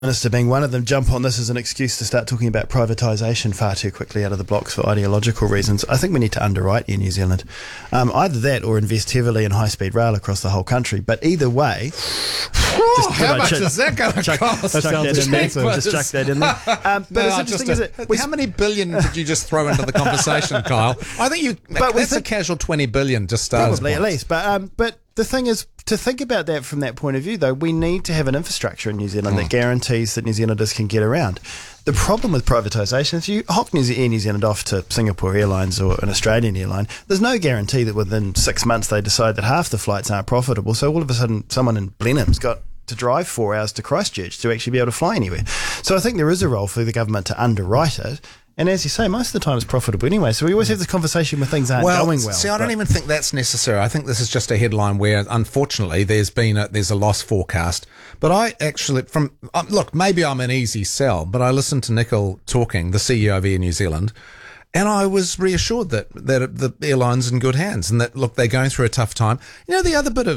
Minister being one of them, jump on this as an excuse to start talking about privatisation far too quickly out of the blocks for ideological reasons. I think we need to underwrite Air New Zealand. Either that or invest heavily in high-speed rail across the whole country. But either way... how much is that going to cost? Just chuck that in there. But it's interesting, is it? How many billion did you just throw into the conversation, Kyle? I think that's a casual 20 billion just started. Probably at least. But the thing is, to think about that from that point of view, though, we need to have an infrastructure in New Zealand that guarantees that New Zealanders can get around. The problem with privatisation, if you hock Air New Zealand off to Singapore Airlines or an Australian airline, there's no guarantee that within 6 months they decide that half the flights aren't profitable. So all of a sudden, someone in Blenheim's got to drive 4 hours to Christchurch to actually be able to fly anywhere. So I think there is a role for the government to underwrite it. And as you say, most of the time it's profitable anyway. So we always have this conversation when things aren't going well. See, I don't even think that's necessary. I think this is just a headline where, unfortunately, there's a loss forecast. But I actually, look, maybe I'm an easy sell, but I listened to Nicol talking, the CEO of Air New Zealand, and I was reassured that the airline's in good hands and that, look, they're going through a tough time. You know, the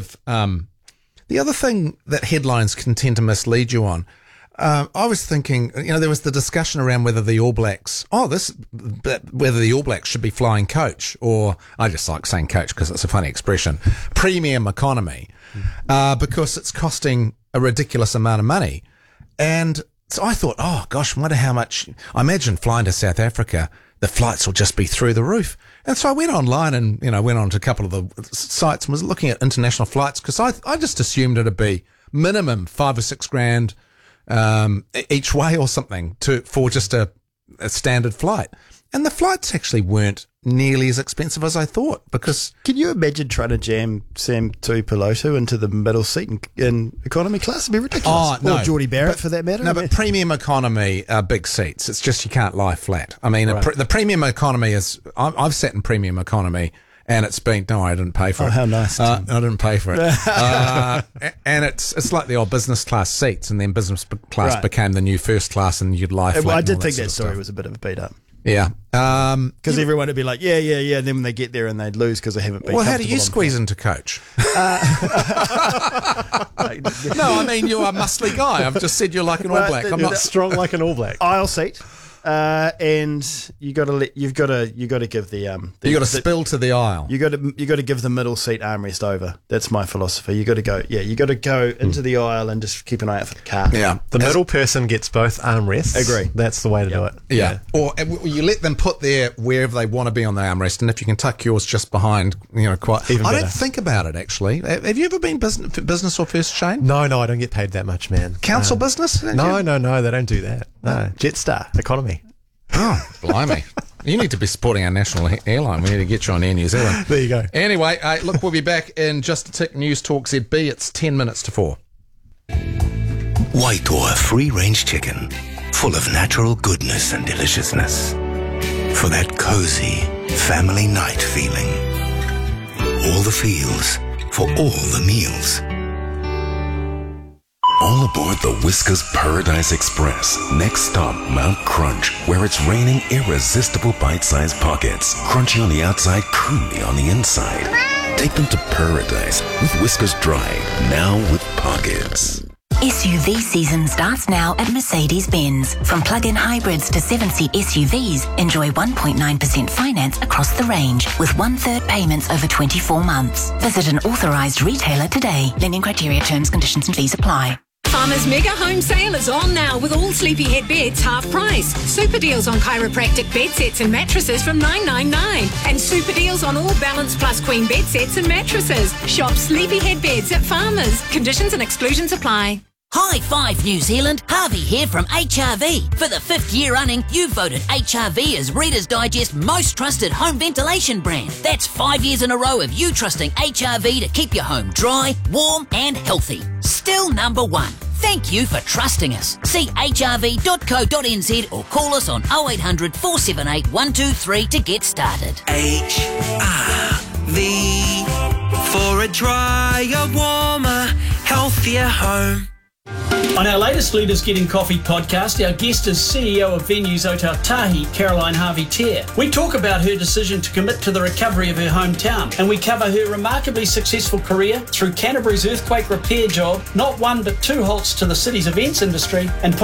other thing that headlines can tend to mislead you on, I was thinking, there was the discussion around whether the All Blacks should be flying coach, or I just like saying coach because it's a funny expression, premium economy, because it's costing a ridiculous amount of money. And so I thought, oh gosh, I wonder how much. I imagine flying to South Africa, the flights will just be through the roof. And so I went online and, went on to a couple of the sites and was looking at international flights because I just assumed it'd be minimum $5 or $6 grand each way or something for just a standard flight. And the flights actually weren't nearly as expensive as I thought because... Can you imagine trying to jam Sam Tuipulotu into the middle seat in economy class? It'd be ridiculous. Oh, no. Or Geordie Barrett for that matter. No, but premium economy are big seats. It's just you can't lie flat. I mean, right. The premium economy is... I've sat in premium economy and it's been... No, I didn't pay for it. Oh, how nice. I didn't pay for it. And it's like the old business class seats, and then business class became the new first class and you'd lie flat. Well, I did think that story was a bit of a beat up. Yeah. Because everyone would be like, yeah. And then when they get there and they'd lose because they haven't been. Well, how do you squeeze into coach? No, I mean, you're a muscly guy. I've just said you're like an All Black. I'm not strong like an All Black. Aisle seat. And you've got to give the you got to spill to the aisle. You got to give the middle seat armrest over. That's my philosophy. You got to go into the aisle and just keep an eye out for the car. Yeah, the middle person gets both armrests. Agree. That's the way to do it. Yeah. Or you let them put their wherever they want to be on the armrest, and if you can tuck yours just behind, quite. Even better. I don't think about it actually. Have you ever been business or first, Shane? No, I don't get paid that much, man. Council business? No, they don't do that. No, Jetstar economy. Oh, blimey. You need to be supporting our national airline. We need to get you on Air New Zealand. There you go. Anyway, look, we'll be back in just a tick. News Talk ZB. It's 10 minutes to 4. Waitoa free-range chicken, full of natural goodness and deliciousness. For that cozy family night feeling. All the feels for all the meals. All aboard the Whiskas Paradise Express. Next stop, Mount Crunch, where it's raining irresistible bite-sized pockets. Crunchy on the outside, creamy on the inside. Take them to paradise with Whiskas Dry, now with pockets. SUV season starts now at Mercedes-Benz. From plug-in hybrids to 7-seat SUVs, enjoy 1.9% finance across the range with 1/3 payments over 24 months. Visit an authorised retailer today. Lending criteria, terms, conditions and fees apply. Farmers Mega Home Sale is on now with all Sleepyhead beds half price. Super deals on chiropractic bed sets and mattresses from $9.99. And super deals on all Balance Plus Queen bed sets and mattresses. Shop Sleepyhead Beds at Farmers. Conditions and exclusions apply. High five, New Zealand. Harvey here from HRV. For the 5th year running, you voted HRV as Reader's Digest most trusted home ventilation brand. That's 5 years in a row of you trusting HRV to keep your home dry, warm and healthy. Still number 1. Thank you for trusting us. See hrv.co.nz or call us on 0800 478 123 to get started. HRV, for a drier, warmer, healthier home. On our latest Leaders Getting Coffee podcast, our guest is CEO of Venues Otautahi, Caroline Harvey-Tear. We talk about her decision to commit to the recovery of her hometown, and we cover her remarkably successful career through Canterbury's earthquake repair job, not one but two halts to the city's events industry, and